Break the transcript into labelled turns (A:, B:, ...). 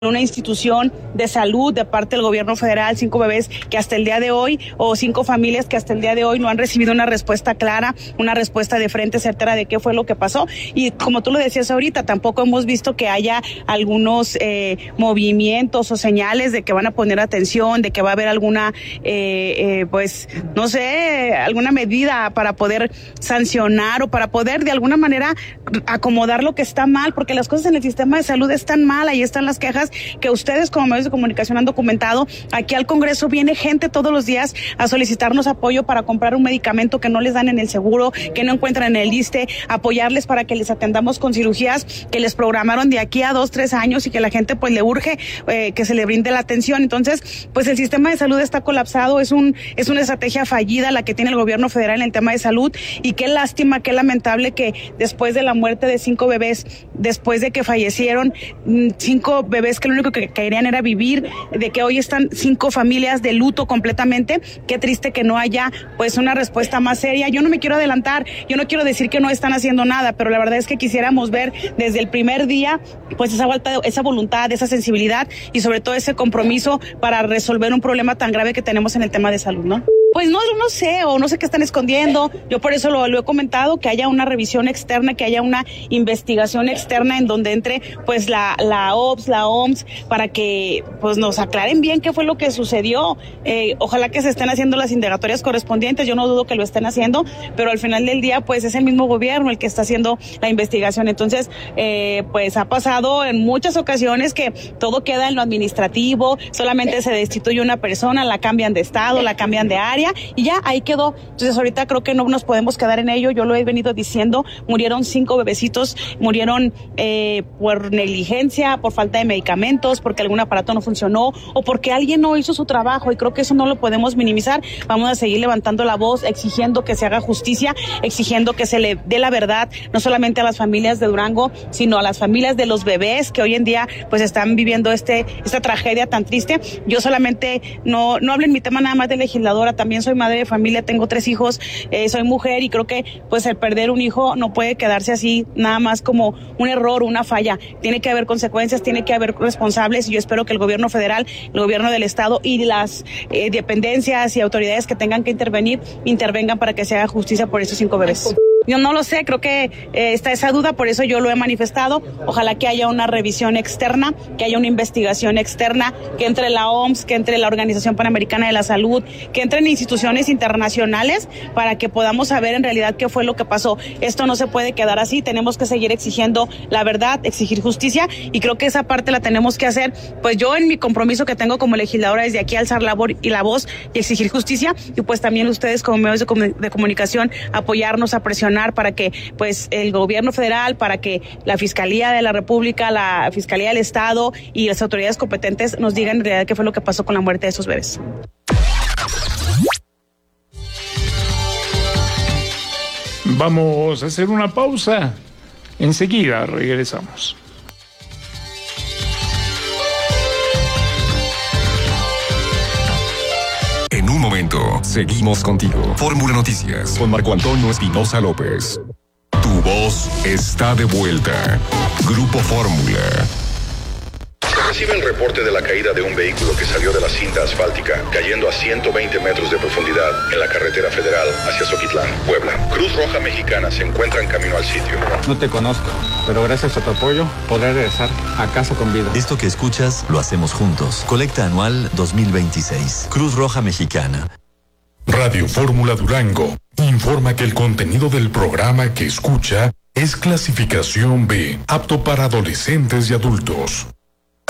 A: una institución de salud de parte del gobierno federal, 5 bebés que hasta el día de hoy, o 5 familias que hasta el día de hoy no han recibido una respuesta clara, una respuesta de frente certera de qué fue lo que pasó. Y como tú lo decías ahorita, tampoco hemos visto que haya algunos movimientos o señales de que van a poner atención, de que va a haber alguna, pues, no sé, alguna medida para poder sancionar o para poder de alguna manera acomodar lo que está mal, porque las cosas en el sistema de salud están mal, ahí están las quejas que ustedes como medios de comunicación han documentado. Aquí al Congreso viene gente todos los días a solicitarnos apoyo para comprar un medicamento que no les dan en el seguro, que no encuentran en el ISSSTE, apoyarles para que les atendamos con cirugías que les programaron de aquí a 2-3 años y que la gente pues le urge que se le brinde la atención. Entonces, pues el sistema de salud está colapsado, es una estrategia fallida la que tiene el gobierno federal en el tema de salud, y qué lástima, qué lamentable que después de la muerte de 5 bebés, después de que fallecieron 5 bebés que lo único que querían era vivir, de que hoy están 5 familias de luto completamente. Qué triste que no haya pues una respuesta más seria. Yo no me quiero adelantar, yo no quiero decir que no están haciendo nada, pero la verdad es que quisiéramos ver desde el primer día pues esa voluntad, esa sensibilidad y sobre todo ese compromiso para resolver un problema tan grave que tenemos en el tema de salud, ¿no? Pues no sé qué están escondiendo. Yo por eso lo he comentado, que haya una revisión externa, que haya una investigación externa en donde entre pues la OPS, la OMS, para que pues nos aclaren bien qué fue lo que sucedió. Ojalá que se estén haciendo las indagatorias correspondientes, yo no dudo que lo estén haciendo, pero al final del día pues es el mismo gobierno el que está haciendo la investigación. Entonces pues ha pasado en muchas ocasiones que todo queda en lo administrativo, solamente se destituye una persona, la cambian de estado, la cambian de área y ya ahí quedó. Entonces ahorita creo que no nos podemos quedar en ello. Yo lo he venido diciendo, murieron 5 bebecitos, murieron por negligencia, por falta de medicamentos, porque algún aparato no funcionó o porque alguien no hizo su trabajo, y creo que eso no lo podemos minimizar. Vamos a seguir levantando la voz, exigiendo que se haga justicia, exigiendo que se le dé la verdad, no solamente a las familias de Durango, sino a las familias de los bebés que hoy en día pues están viviendo esta tragedia tan triste. Yo solamente no hablo en mi tema nada más de legisladora, también soy madre de familia, tengo 3 hijos, soy mujer, y creo que pues el perder un hijo no puede quedarse así nada más como un error, una falla. Tiene que haber consecuencias, tiene que haber responsables, y yo espero que el gobierno federal, el gobierno del estado y las dependencias y autoridades que tengan que intervengan para que se haga justicia por esos 5 bebés. Yo no lo sé, creo que está esa duda, por eso yo lo he manifestado. Ojalá que haya una revisión externa, que haya una investigación externa, que entre la OMS, que entre la Organización Panamericana de la Salud, que entren instituciones internacionales para que podamos saber en realidad qué fue lo que pasó. Esto no se puede quedar así, tenemos que seguir exigiendo la verdad, exigir justicia, y creo que esa parte la tenemos que hacer, pues yo en mi compromiso que tengo como legisladora desde aquí, alzar la voz y exigir justicia, y pues también ustedes como medios de comunicación apoyarnos, a presionar para que pues el gobierno federal, para que la Fiscalía de la República, la Fiscalía del Estado y las autoridades competentes nos digan en realidad qué fue lo que pasó con la muerte de esos bebés.
B: Vamos a hacer una pausa. Enseguida regresamos.
C: En un momento, seguimos contigo. Fórmula Noticias con Marco Antonio Espinosa López. Tu voz está de vuelta. Grupo Fórmula.
D: Se recibe el reporte de la caída de un vehículo que salió de la cinta asfáltica, cayendo a 120 metros de profundidad en la carretera federal hacia Zoquitlán, Puebla. Cruz Roja Mexicana se encuentra en camino al sitio.
E: No te conozco, pero gracias a tu apoyo podré regresar a casa con vida.
F: Esto que escuchas lo hacemos juntos. Colecta anual 2026. Cruz Roja Mexicana.
C: Radio Fórmula Durango informa que el contenido del programa que escucha es clasificación B, apto para adolescentes y adultos.